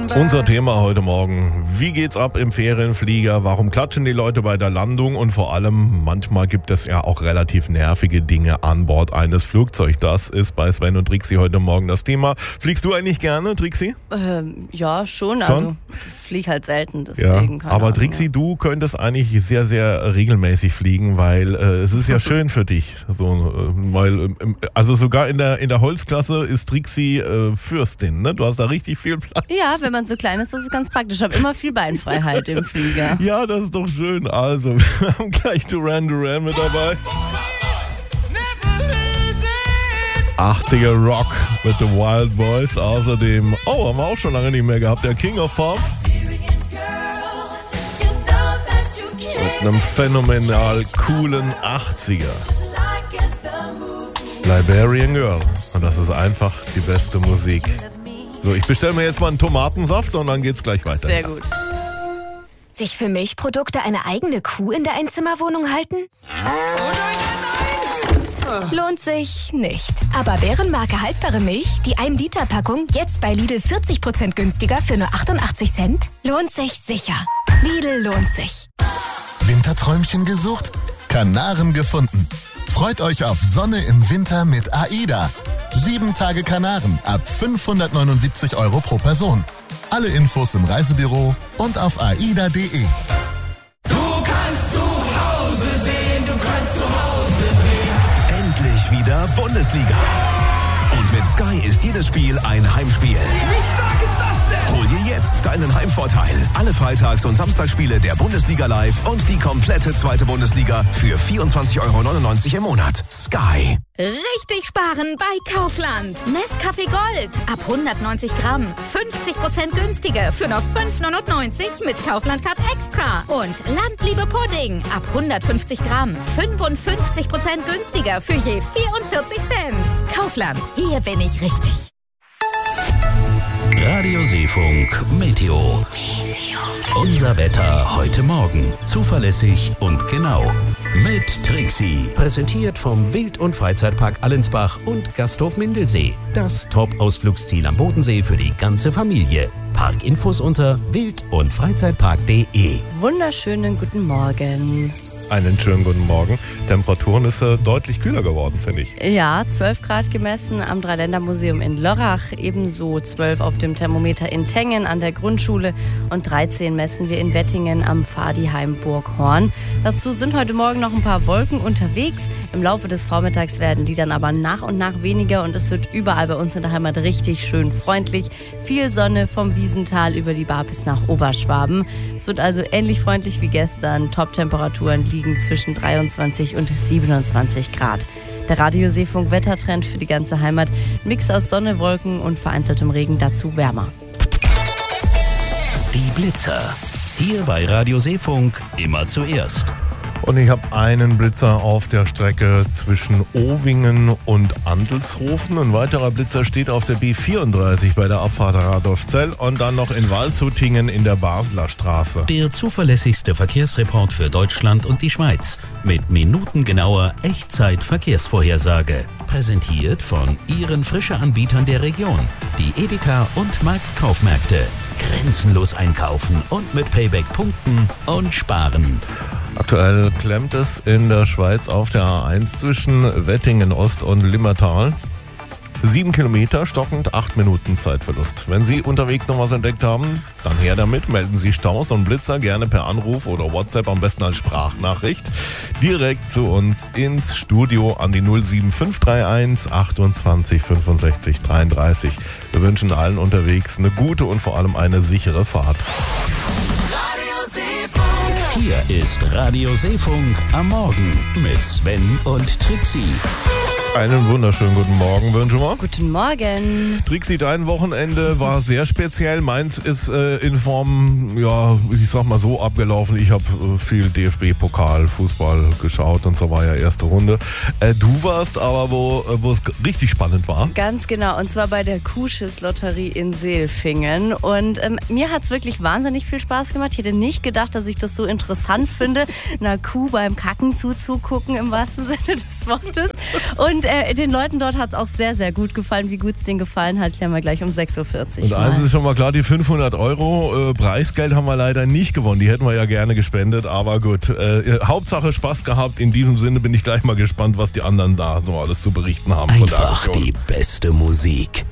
Unser Thema heute Morgen: Wie geht's ab im Ferienflieger? Warum klatschen die Leute bei der Landung? Und vor allem, manchmal gibt es ja auch relativ nervige Dinge an Bord eines Flugzeugs. Das ist bei Sven und Trixie heute Morgen das Thema. Fliegst du eigentlich gerne, Trixie? Ja, schon. Also flieg halt selten, deswegen. Ja, aber Trixie, du könntest eigentlich sehr, sehr regelmäßig fliegen, weil es ist ja schön für dich. Also sogar in der Holzklasse ist Trixie Fürstin, ne? Du hast da richtig viel Platz. Ja, wenn man so klein ist, das ist ganz praktisch. Ich habe immer viel Beinfreiheit im Flieger. Ja, das ist doch schön. Also, wir haben gleich Duran Duran mit dabei. 80er Rock mit The Wild Boys. Außerdem, haben wir auch schon lange nicht mehr gehabt, der King of Pop. Mit einem phänomenal coolen 80er. Liberian Girl. Und das ist einfach die beste Musik. So, ich bestelle mir jetzt mal einen Tomatensaft und dann geht's gleich weiter. Sehr gut. Sich für Milchprodukte eine eigene Kuh in der Einzimmerwohnung halten? Lohnt sich nicht. Aber Bärenmarke haltbare Milch, die 1-Liter-Packung, jetzt bei Lidl 40% günstiger für nur 88 Cent? Lohnt sich sicher. Lidl lohnt sich. Winterträumchen gesucht? Kanaren gefunden. Freut euch auf Sonne im Winter mit AIDA. 7 Tage Kanaren ab 579 € pro Person. Alle Infos im Reisebüro und auf aida.de. Du kannst zu Hause sehen, du kannst zu Hause sehen. Endlich wieder Bundesliga. Und mit Sky ist jedes Spiel ein Heimspiel. Wie stark ist das denn? Hol dir jetzt deinen Heimvorteil. Alle Freitags- und Samstagsspiele der Bundesliga live und die komplette zweite Bundesliga für 24,99 € im Monat. Sky. Richtig sparen bei Kaufland. Nescafé Gold ab 190 Gramm. 50% günstiger für nur 5,99 mit Kaufland-Card Extra. Und Landliebe Pudding ab 150 Gramm. 55% günstiger für je 44 Cent. Kaufland, hier bin ich richtig. Radio Seefunk Meteo. Unser Wetter heute Morgen. Zuverlässig und genau. Mit Trixie. Präsentiert vom Wild- und Freizeitpark Allensbach und Gasthof Mindelsee. Das Top-Ausflugsziel am Bodensee für die ganze Familie. Parkinfos unter wild- und freizeitpark.de. Wunderschönen guten Morgen. Einen schönen guten Morgen. Temperaturen ist deutlich kühler geworden, finde ich. Ja, 12 Grad gemessen am Dreiländermuseum in Lörrach, ebenso 12 auf dem Thermometer in Tengen an der Grundschule und 13 messen wir in Wettingen am Pfadiheim Burghorn. Dazu sind heute Morgen noch ein paar Wolken unterwegs. Im Laufe des Vormittags werden die dann aber nach und nach weniger und es wird überall bei uns in der Heimat richtig schön freundlich. Viel Sonne vom Wiesental über die Bar bis nach Oberschwaben. Es wird also ähnlich freundlich wie gestern. Top-Temperaturen liegen zwischen 23 und 27 Grad. Der Radio Seefunk Wettertrend für die ganze Heimat. Mix aus Sonne, Wolken und vereinzeltem Regen, dazu wärmer. Die Blitzer. Hier bei Radio Seefunk immer zuerst. Und ich habe einen Blitzer auf der Strecke zwischen Owingen und Andelshofen. Ein weiterer Blitzer steht auf der B34 bei der Abfahrt Radolfzell und dann noch in Waldshutingen in der Basler Straße. Der zuverlässigste Verkehrsreport für Deutschland und die Schweiz. Mit minutengenauer Echtzeit-Verkehrsvorhersage. Präsentiert von Ihren Frische-Anbietern der Region. Die Edeka und Marktkaufmärkte. Grenzenlos einkaufen und mit Payback punkten und sparen. Aktuell klemmt es in der Schweiz auf der A1 zwischen Wettingen Ost und Limmertal. 7 Kilometer, stockend 8 Minuten Zeitverlust. Wenn Sie unterwegs noch was entdeckt haben, dann her damit, melden Sie Staus und Blitzer gerne per Anruf oder WhatsApp, am besten als Sprachnachricht, direkt zu uns ins Studio an die 07531 28 65 33. Wir wünschen allen unterwegs eine gute und vor allem eine sichere Fahrt. Hier ist Radio Seefunk am Morgen mit Sven und Trixie. Einen wunderschönen guten Morgen wünschen wir. Guten Morgen. Trixie, dein Wochenende war sehr speziell. Meins ist in Form, ich sag mal so, abgelaufen. Ich habe viel DFB-Pokal, Fußball geschaut und so war ja erste Runde. Du warst aber, wo es richtig spannend war. Ganz genau, und zwar bei der Kuhschiss-Lotterie in Seelfingen. Und mir hat es wirklich wahnsinnig viel Spaß gemacht. Ich hätte nicht gedacht, dass ich das so interessant finde, einer Kuh beim Kacken zuzugucken, im wahrsten Sinne des Wortes. Und Und den Leuten dort hat es auch sehr, sehr gut gefallen. Wie gut es denen gefallen hat, klären wir gleich um 6.40 Uhr. Und eins ist schon mal klar, die 500 € Preisgeld haben wir leider nicht gewonnen. Die hätten wir ja gerne gespendet, aber gut. Hauptsache Spaß gehabt. In diesem Sinne bin ich gleich mal gespannt, was die anderen da so alles zu berichten haben. Einfach die beste Musik.